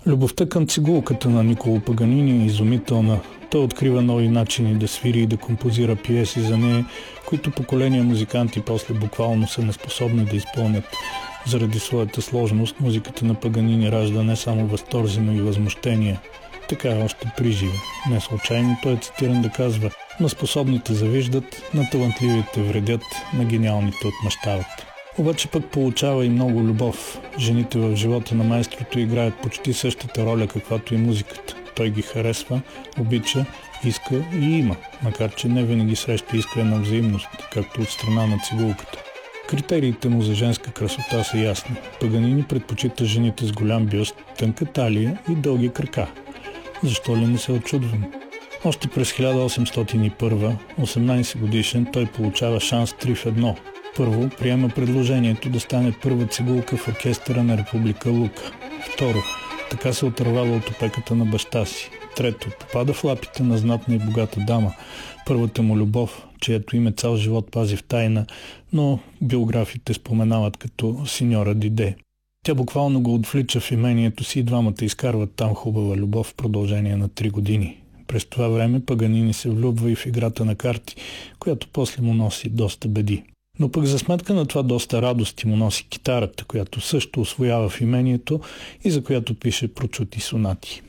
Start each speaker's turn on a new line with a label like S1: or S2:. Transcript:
S1: Любовта към цигулката на Николо Паганини е изумителна. Той открива нови начини да свири и да композира пиеси за нея, които поколения музиканти после буквално са неспособни да изпълнят. Заради своята сложност, музиката на Паганини ражда не само възторзи, но и възмущения. Така е още приживе. Не случайно той е цитиран да казва: „На способните завиждат, на талантливите вредят, на гениалните отмъщават“. Обаче пък получава и много любов. Жените в живота на маестрото играят почти същата роля, каквато и музиката. Той ги харесва, обича, иска и има, макар че не винаги среща искрена взаимност, както от страна на цигулката. Критериите му за женска красота са ясни. Паганини предпочита жените с голям бюст, тънка талия и дълги крака. Защо ли не се очудвам? Още през 1801, 18 годишен, той получава шанс 3 в 1. Първо, приема предложението да стане първа цигулка в оркестъра на Република Лука. Второ, така се отървава от опеката на баща си. Трето, попада в лапите на знатна и богата дама, първата му любов, чието име цял живот пази в тайна, но биографите споменават като синьора Диде. Тя буквално го отвлича в имението си и двамата изкарват там хубава любов в продължение на 3 години. През това време Паганини се влюбва и в играта на карти, която после му носи доста беди. Но пък за сметка на това доста радости му носи китарата, която също усвоява в имението и за която пише прочути сонати.